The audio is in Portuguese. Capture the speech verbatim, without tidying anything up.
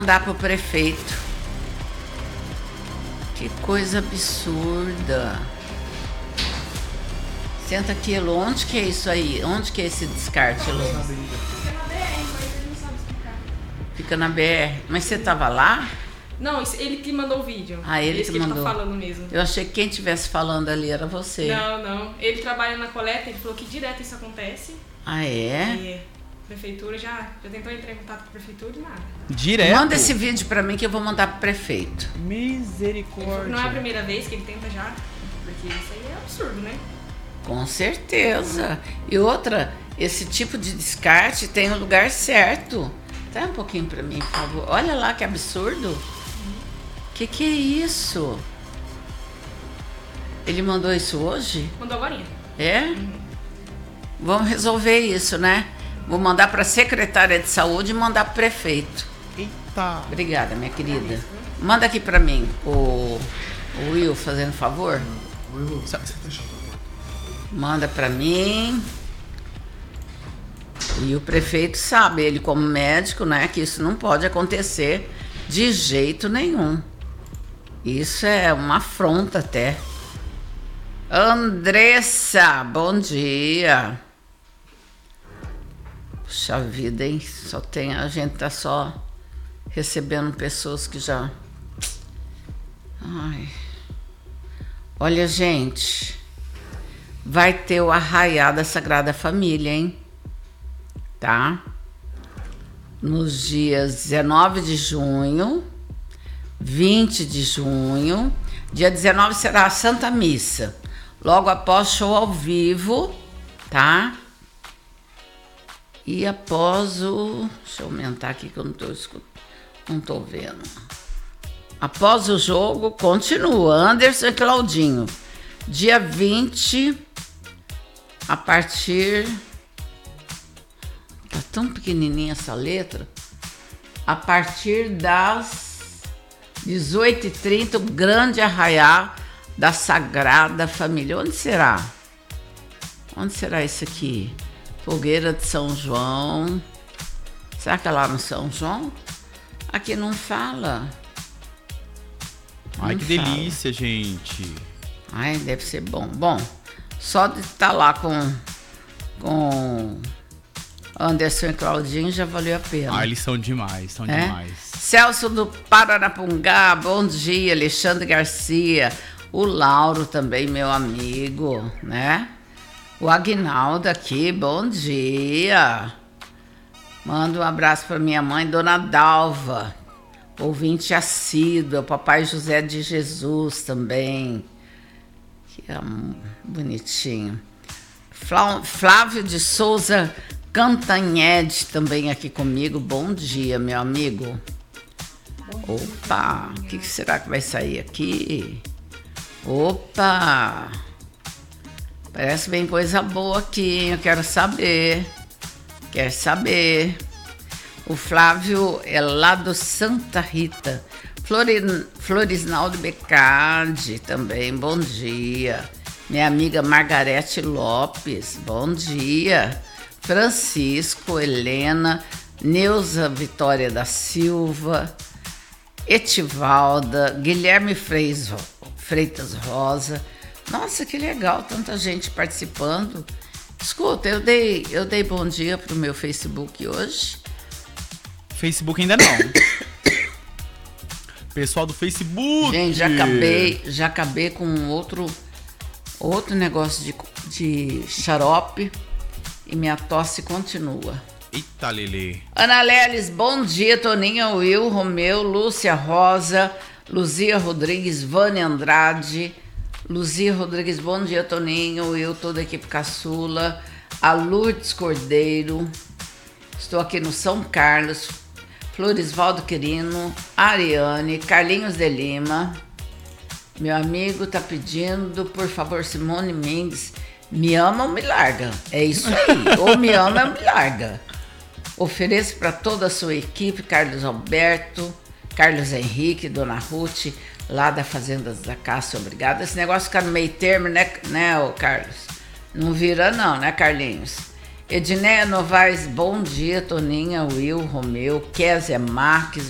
Mandar pro prefeito. Que coisa absurda. Senta aqui, Elô. Onde que é isso aí? Onde que é esse descarte, Elô? Fica na B R, mas ele não sabe explicar. Fica na B R. Mas você tava lá? Não, ele que mandou o vídeo. Ah, ele Esse que que mandou. ele tá falando mesmo. Eu achei que quem estivesse falando ali era você. Não, não. Ele trabalha na coleta, ele falou que direto isso acontece. Ah, é? E a prefeitura já, já tentou entrar em contato com a prefeitura e nada. Direto? Manda esse vídeo pra mim que eu vou mandar pro prefeito. Misericórdia. Não é a primeira vez que ele tenta já, porque isso aí é absurdo, né? Com certeza. E outra, esse tipo de descarte tem o lugar certo. Dá um pouquinho pra mim, por favor. Olha lá que absurdo. Que que é isso? Ele mandou isso hoje? Mandou agorinha. É? Uhum. Vamos resolver isso, né? Vou mandar pra secretária de saúde e mandar pro prefeito. Eita. Obrigada, minha querida. Manda aqui pra mim, o, o Will, fazendo favor. Will, você fechou a porta. Manda pra mim. E o prefeito sabe, ele como médico, né, que isso não pode acontecer de jeito nenhum. Isso é uma afronta até. Andressa, bom dia. Puxa vida, hein? Só tem, a gente tá só recebendo pessoas que já... Ai. Olha, gente, vai ter o Arraiá da Sagrada Família, hein? Tá? Nos dias dezenove de junho, vinte de junho, dia dezenove será a Santa Missa, logo após show ao vivo, tá? E após o... Deixa eu aumentar aqui que eu não tô escutando, não tô vendo. Após o jogo, continua Anderson e Claudinho. Dia vinte, a partir... Tá tão pequenininha essa letra. A partir das dezoito e trinta, o grande arraiá da Sagrada Família. Onde será? Onde será isso aqui? Fogueira de São João. Será que é lá no São João? Aqui não fala. Ai, Não que fala. delícia, gente. Ai, deve ser bom. Bom, só de estar lá com, com Anderson e Claudinho já valeu a pena. Ah, eles são demais, são É? demais. Celso do Pararapungá, bom dia. Alexandre Garcia, o Lauro também, meu amigo, né? O Aguinaldo aqui, bom dia. Manda um abraço para minha mãe, Dona Dalva, ouvinte assídua, o Papai José de Jesus também. Que é um bonitinho. Flá- Flávio de Souza Cantanhede também aqui comigo. Bom dia, meu amigo. Opa, o que que será que vai sair aqui? Opa, parece bem coisa boa aqui, eu quero saber. Quero saber. O Flávio é lá do Santa Rita. Florin, Florisnaldo Beccardi também, bom dia. Minha amiga Margarete Lopes, bom dia. Francisco, Helena, Neuza Vitória da Silva, Etivalda, Guilherme Freis, Freitas Rosa. Nossa, que legal, tanta gente participando. Escuta, eu dei, eu dei bom dia pro meu Facebook hoje. Facebook ainda não. Pessoal do Facebook. Gente, já acabei, já acabei com outro, outro negócio de, de xarope e minha tosse continua. Eita, Lelê. Ana Leles, bom dia. Toninha, Will, Romeu, Lúcia Rosa, Luzia Rodrigues, Vânia Andrade. Luzia Rodrigues, bom dia, Toninho, Will, toda a equipe caçula. A Lourdes Cordeiro, estou aqui no São Carlos. Florisvaldo Quirino, Ariane, Carlinhos de Lima. Meu amigo tá pedindo, por favor, Simone Mendes, me ama ou me larga. É isso aí, ou me ama ou me larga. Ofereço para toda a sua equipe, Carlos Alberto, Carlos Henrique, Dona Ruth, lá da Fazendas da Cássia, obrigada. Esse negócio fica no meio termo, né, né, ô Carlos? Não vira não, né, Carlinhos? Edneia Novaes, bom dia, Toninha, Will, Romeu, Kézia Marques,